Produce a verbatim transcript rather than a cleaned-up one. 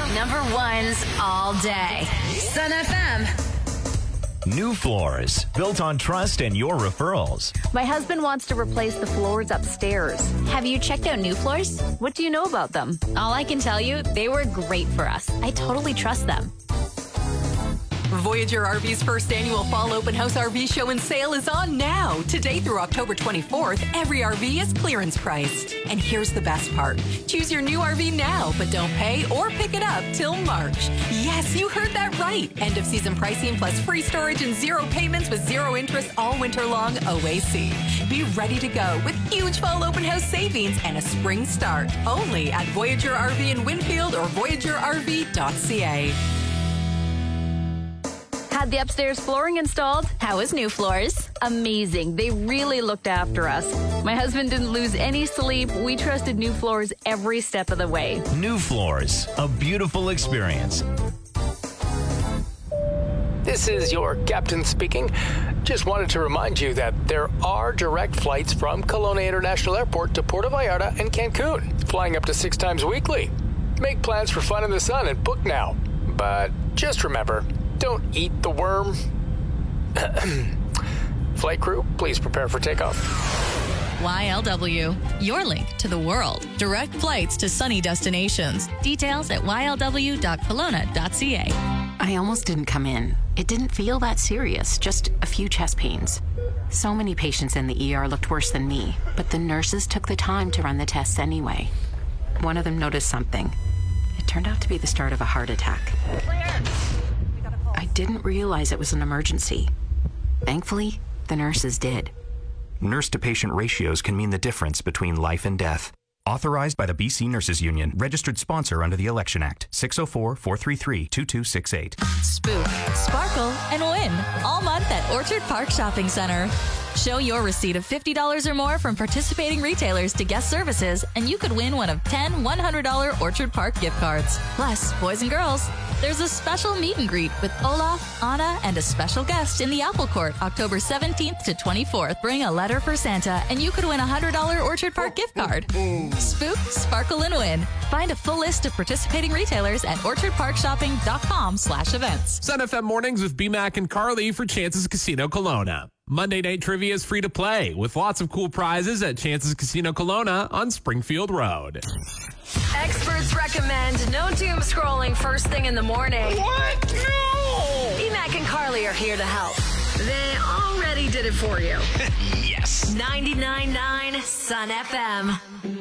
Number ones all day. Sun F M. New Floors, built on trust and your referrals. My husband wants to replace the floors upstairs. Have you checked out New Floors? What do you know about them? All I can tell you, they were great for us. I totally trust them. Voyager R V's first annual Fall Open House R V Show and Sale is on now. Today through October twenty-fourth, every R V is clearance priced. And here's the best part. Choose your new R V now, but don't pay or pick it up till March. Yes, you heard that right. End of season pricing plus free storage and zero payments with zero interest all winter long O A C. Be ready to go with huge Fall Open House savings and a spring start. Only at Voyager R V in Winfield or voyager r v dot c a. Had the upstairs flooring installed. How was New Floors? Amazing. They really looked after us. My husband didn't lose any sleep. We trusted New Floors every step of the way. New Floors, a beautiful experience. This is your captain speaking. Just wanted to remind you that there are direct flights from Kelowna International Airport to Puerto Vallarta and Cancun, flying up to six times weekly. Make plans for fun in the sun and book now. But just remember, don't eat the worm. Flight crew, please prepare for takeoff. Y L W, your link to the world. Direct flights to sunny destinations. Details at y l w dot kelowna dot c a. I almost didn't come in. It didn't feel that serious, just a few chest pains. So many patients in the E R looked worse than me, but the nurses took the time to run the tests anyway. One of them noticed something. It turned out to be the start of a heart attack. I didn't realize it was an emergency. Thankfully, the nurses did. Nurse-to-patient ratios can mean the difference between life and death. Authorized by the B C Nurses Union, registered sponsor under the Election Act, six oh four, four three three, two two six eight. Spook, sparkle, and win all month at Orchard Park Shopping Center. Show your receipt of fifty dollars or more from participating retailers to guest services, and you could win one of ten one hundred dollars Orchard Park gift cards. Plus, boys and girls, there's a special meet and greet with Olaf, Anna, and a special guest in the Apple Court, October seventeenth to twenty-fourth. Bring a letter for Santa, and you could win a one hundred dollars Orchard Park gift card. Spook, sparkle, and win. Find a full list of participating retailers at orchard park shopping dot com slash events. Sun F M Mornings with B-Mac and Carly for Chances Casino Kelowna. Monday Night Trivia is free to play with lots of cool prizes at Chances Casino Kelowna on Springfield Road. Experts recommend no doom scrolling first thing in the morning. What? No! B-Mac and Carly are here to help. They already did it for you. Yes. ninety-nine point nine Sun F M.